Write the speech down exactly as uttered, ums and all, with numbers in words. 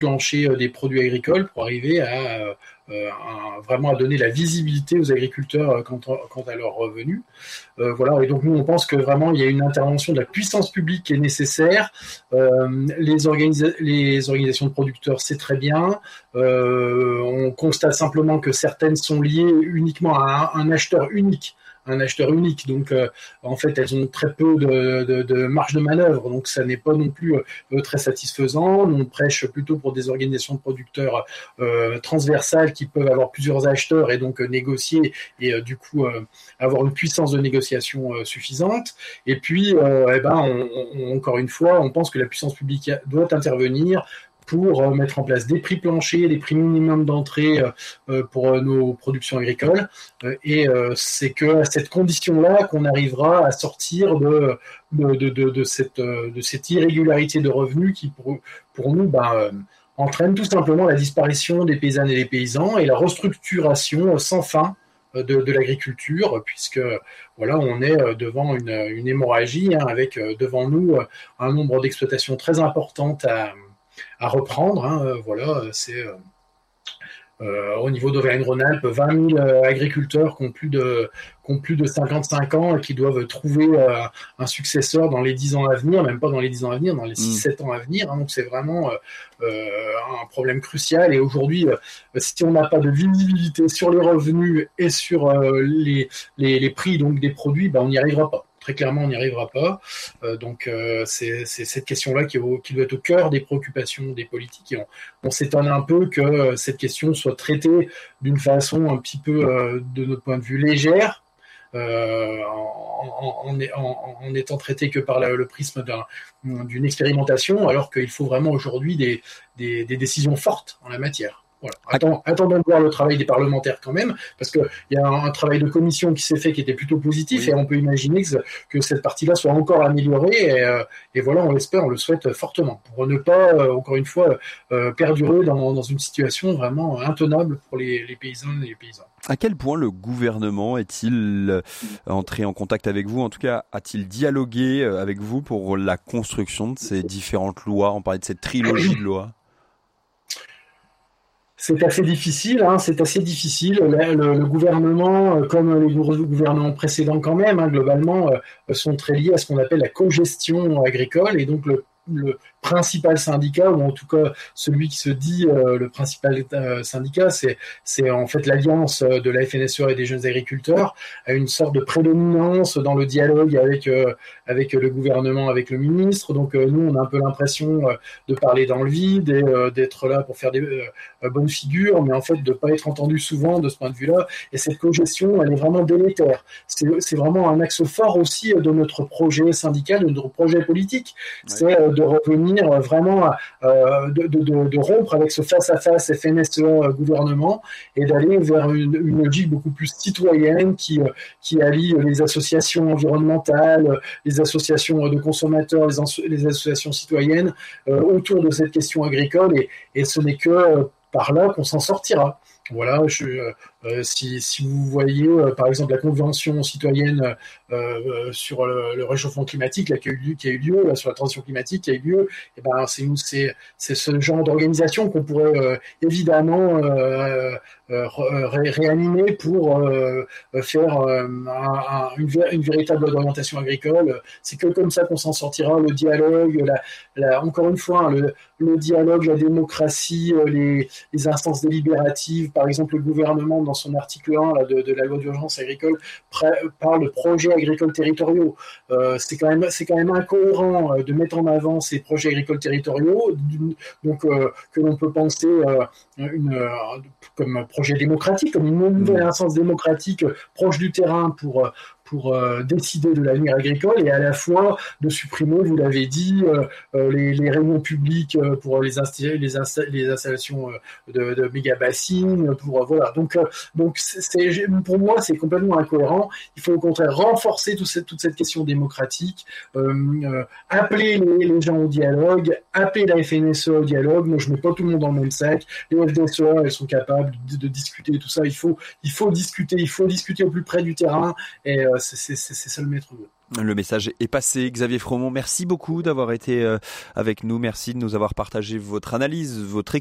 plancher des produits agricoles pour arriver à, euh, à vraiment à donner la visibilité aux agriculteurs quant à, quant à leurs revenus. Euh, voilà. Et donc nous on pense que vraiment il y a une intervention de la puissance publique qui est nécessaire. Euh, les, organisa- les organisations de producteurs c'est très bien. Euh, on constate simplement que certaines sont liées uniquement à un, un acheteur unique. un acheteur unique, donc euh, en fait elles ont très peu de, de, de marge de manœuvre, donc ça n'est pas non plus euh, très satisfaisant. On prêche plutôt pour des organisations de producteurs euh, transversales qui peuvent avoir plusieurs acheteurs et donc euh, négocier et euh, du coup euh, avoir une puissance de négociation euh, suffisante. Et puis euh, eh ben, on, on, encore une fois, on pense que la puissance publique doit intervenir pour euh, mettre en place des prix planchers, des prix minimums d'entrée euh, pour euh, nos productions agricoles. Euh, et euh, c'est que à cette condition-là qu'on arrivera à sortir de, de, de, de, de, cette, de cette irrégularité de revenus qui, pour, pour nous, bah, euh, entraîne tout simplement la disparition des paysannes et des paysans et la restructuration sans fin de, de l'agriculture, puisque voilà, on est devant une, une hémorragie, hein, avec devant nous un nombre d'exploitations très importantes à à reprendre, hein, voilà, c'est euh, au niveau d'Auvergne-Rhône-Alpes, vingt mille euh, agriculteurs qui ont plus de qui ont plus de cinquante-cinq ans et qui doivent trouver euh, un successeur dans les dix ans à venir, même pas dans les dix ans à venir, dans les six sept ans à venir, hein, donc c'est vraiment euh, euh, un problème crucial. Et aujourd'hui, euh, si on n'a pas de visibilité sur les revenus et sur euh, les, les, les prix donc des produits, ben, on n'y arrivera pas. Très clairement, on n'y arrivera pas. Euh, donc, euh, c'est, c'est cette question-là qui, est au, qui doit être au cœur des préoccupations des politiques. Et on, on s'étonne un peu que euh, cette question soit traitée d'une façon un petit peu, euh, de notre point de vue, légère, euh, en, en, en, en étant traitée que par la, le prisme d'un, d'une expérimentation, alors qu'il faut vraiment aujourd'hui des, des, des décisions fortes en la matière. Voilà. Attends, attendons de voir le travail des parlementaires quand même, parce qu'il y a un, un travail de commission qui s'est fait qui était plutôt positif, oui. Et on peut imaginer que, que cette partie-là soit encore améliorée, et, euh, et voilà, on l'espère, on le souhaite fortement, pour ne pas, euh, encore une fois, euh, perdurer dans, dans une situation vraiment intenable pour les, les paysannes et les paysans. À quel point le gouvernement est-il entré en contact avec vous? En tout cas, a-t-il dialogué avec vous pour la construction de ces différentes lois? On parlait de cette trilogie de lois. C'est assez difficile, hein, c'est assez difficile. Le, le, le gouvernement, comme les gouvernements précédents quand même, hein, globalement, euh, sont très liés à ce qu'on appelle la cogestion agricole. Et donc, le, le principal syndicat, ou en tout cas celui qui se dit euh, le principal euh, syndicat, c'est, c'est en fait l'alliance de la F N S E A et des jeunes agriculteurs, a une sorte de prédominance dans le dialogue avec, euh, avec le gouvernement, avec le ministre. Donc euh, nous, on a un peu l'impression euh, de parler dans le vide et euh, d'être là pour faire des euh, bonnes figures, mais en fait de ne pas être entendu souvent de ce point de vue-là. Et cette cogestion, elle est vraiment délétère. C'est, c'est vraiment un axe fort aussi de notre projet syndical, de notre projet politique. Ouais. C'est euh, de revenir vraiment euh, de, de, de rompre avec ce face-à-face F N S E A gouvernement et d'aller vers une, une logique beaucoup plus citoyenne qui, qui allie les associations environnementales, les associations de consommateurs, les, les associations citoyennes euh, autour de cette question agricole, et, et ce n'est que euh, par là qu'on s'en sortira. Voilà, je, euh, si, si vous voyez euh, par exemple la convention citoyenne euh, sur le, le réchauffement climatique là, qui, a eu, qui a eu lieu, là, sur la transition climatique qui a eu lieu, et ben, c'est, c'est, c'est ce genre d'organisation qu'on pourrait euh, évidemment euh, euh, ré, réanimer pour euh, faire euh, un, un, une, une véritable orientation agricole. C'est que comme ça qu'on s'en sortira. Le dialogue, la, la, encore une fois, hein, le, le dialogue, la démocratie, les, les instances délibératives. Par exemple, le gouvernement, dans son article un là, de, de la loi d'urgence agricole, pré- parle de projets agricoles territoriaux. Euh, c'est, quand même, c'est quand même incohérent euh, de mettre en avant ces projets agricoles territoriaux, donc euh, que l'on peut penser euh, une, euh, comme projet démocratique, comme une nouvelle instance démocratique euh, proche du terrain pour... Euh, pour euh, décider de l'avenir agricole, et à la fois de supprimer, vous l'avez dit, euh, euh, les, les réunions publiques euh, pour les, insta- les, insta- les installations euh, de, de méga-bassines, pour, euh, voilà. Donc, euh, donc c'est, c'est, pour moi, c'est complètement incohérent. Il faut au contraire renforcer tout cette, toute cette question démocratique, euh, euh, appeler les, les gens au dialogue, appeler la F N S E A au dialogue. Moi, je ne mets pas tout le monde dans le même sac. Les F D S E A, elles sont capables de, de discuter tout ça. Il faut, il faut discuter, il faut discuter au plus près du terrain, et euh, C'est, c'est, c'est ça le maître mot. Le message est passé. Xavier Fromont, merci beaucoup d'avoir été avec nous. Merci de nous avoir partagé votre analyse, votre